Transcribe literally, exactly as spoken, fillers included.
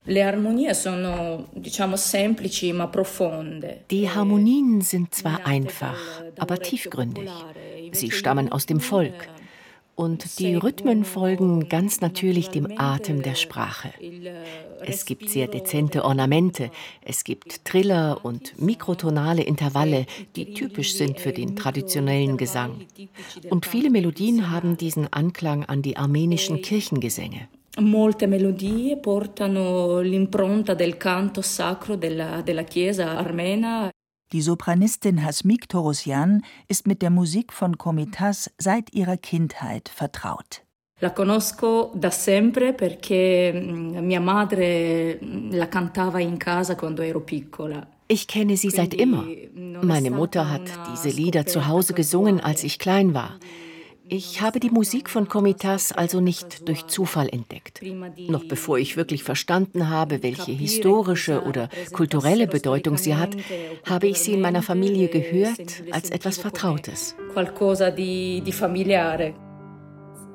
Le armonie sono, diciamo, semplici ma profonde. Die Harmonien sind zwar einfach, aber tiefgründig. Sie stammen aus dem Volk. Und die Rhythmen folgen ganz natürlich dem Atem der Sprache. Es gibt sehr dezente Ornamente, es gibt Triller und mikrotonale Intervalle, die typisch sind für den traditionellen Gesang. Und viele Melodien haben diesen Anklang an die armenischen Kirchengesänge. Molte melodie portano l'impronta del canto sacro della, della Chiesa armena. Die Sopranistin Hasmik Torosyan ist mit der Musik von Komitas seit ihrer Kindheit vertraut. La conosco da sempre perché mia madre la cantava in casa quando ero piccola. Ich kenne sie seit immer. Meine Mutter hat diese Lieder zu Hause gesungen, als ich klein war. Ich habe die Musik von Komitas also nicht durch Zufall entdeckt. Noch bevor ich wirklich verstanden habe, welche historische oder kulturelle Bedeutung sie hat, habe ich sie in meiner Familie gehört als etwas Vertrautes. Qualcosa di, di familiare.